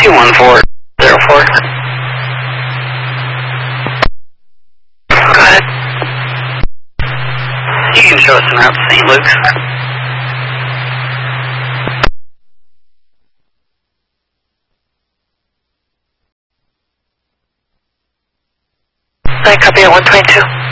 21404. Go ahead. You can show us an route to St. Luke's. I copy at 122.